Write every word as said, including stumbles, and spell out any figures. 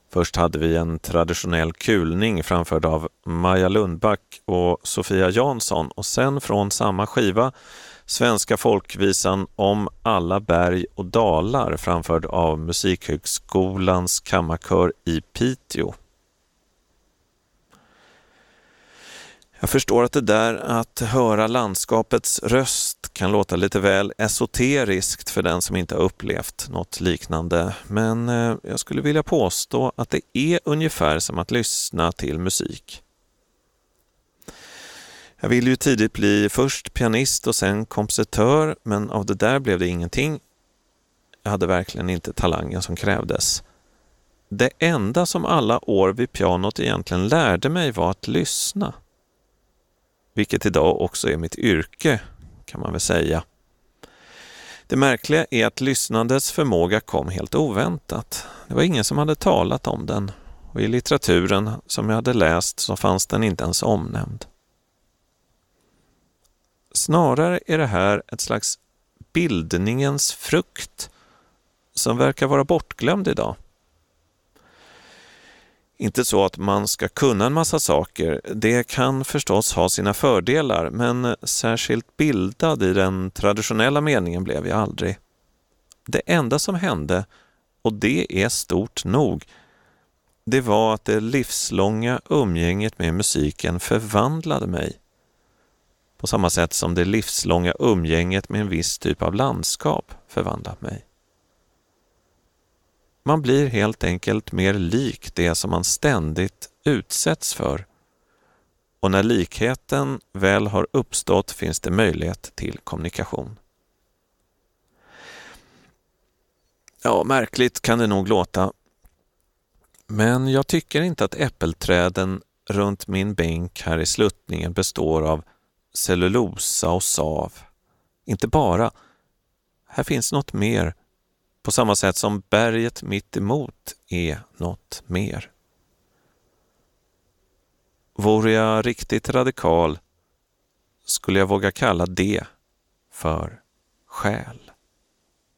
Först hade vi en traditionell kulning framförd av Maja Lundback och Sofia Jansson och sen från samma skiva svenska folkvisan Om alla berg och dalar framförd av Musikhögskolans kammarkör i Piteå. Jag förstår att det där att höra landskapets röst kan låta lite väl esoteriskt för den som inte har upplevt något liknande, men jag skulle vilja påstå att det är ungefär som att lyssna till musik. Jag ville ju tidigt bli först pianist och sen kompositör, men av det där blev det ingenting. Jag hade verkligen inte talangen som krävdes. Det enda som alla år vid pianot egentligen lärde mig var att lyssna. Vilket idag också är mitt yrke, kan man väl säga. Det märkliga är att lyssnandets förmåga kom helt oväntat. Det var ingen som hade talat om den, och i litteraturen som jag hade läst så fanns den inte ens omnämnd. Snarare är det här ett slags bildningens frukt som verkar vara bortglömd idag. Inte så att man ska kunna en massa saker, det kan förstås ha sina fördelar, men särskilt bildad i den traditionella meningen blev jag aldrig. Det enda som hände, och det är stort nog, det var att det livslånga umgänget med musiken förvandlade mig. På samma sätt som det livslånga umgänget med en viss typ av landskap förvandlat mig. Man blir helt enkelt mer lik det som man ständigt utsätts för. Och när likheten väl har uppstått finns det möjlighet till kommunikation. Ja, märkligt kan det nog låta. Men jag tycker inte att äppelträden runt min bänk här i sluttningen består av cellulosa och sav. Inte bara. Här finns något mer. På samma sätt som berget mitt emot är något mer. Vore jag riktigt radikal skulle jag våga kalla det för själ.